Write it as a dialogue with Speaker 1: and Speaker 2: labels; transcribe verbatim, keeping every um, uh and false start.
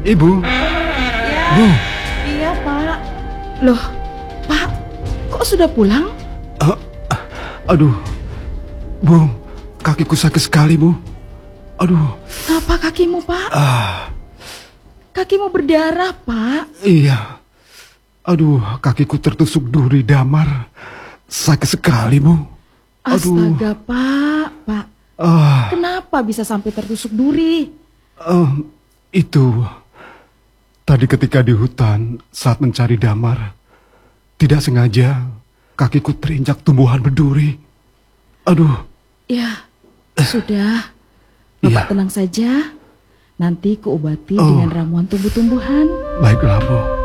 Speaker 1: Ibu.
Speaker 2: Ya,
Speaker 1: Bu.
Speaker 2: iya Pak. Loh, Pak, kok sudah pulang?
Speaker 1: Uh, aduh, Bu, kakiku sakit sekali, Bu. Aduh.
Speaker 2: Apa kakimu, Pak?
Speaker 1: Ah.
Speaker 2: Kakimu berdarah, Pak.
Speaker 1: Iya. Aduh, kakiku tertusuk duri damar. Sakit sekali, Bu. Aduh.
Speaker 2: Astaga, Pak, Pak.
Speaker 1: Ah.
Speaker 2: Kenapa bisa sampai tertusuk duri?
Speaker 1: Uh, itu tadi ketika di hutan saat mencari damar, tidak sengaja kakiku terinjak tumbuhan berduri. Aduh.
Speaker 2: Ya, sudah. Bapak
Speaker 1: Ya.
Speaker 2: tenang saja. Nanti kuobati
Speaker 1: Oh.
Speaker 2: dengan ramuan tumbuh-tumbuhan.
Speaker 1: Baiklah, Bu.